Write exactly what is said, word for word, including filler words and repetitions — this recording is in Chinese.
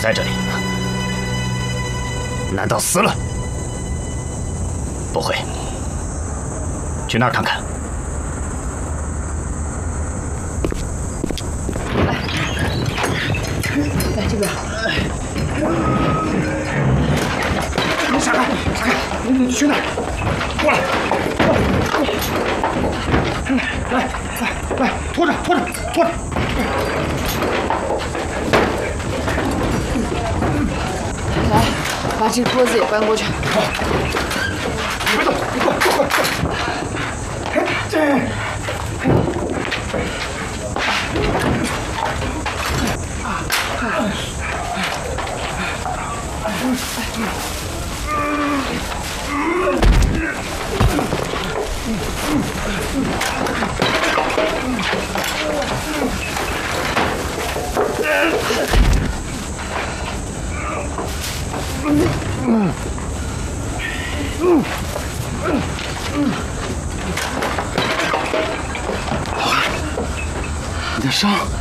在这里，难道死了？不会，去那儿看看。 来，来这边。 你闪开，闪开！你你去哪儿？过来，过来，来来来，拖着，拖着，拖着。 来，把这个桌子也搬过去。 好，你别动，你过过过过。哎，这。嗯嗯嗯，你的伤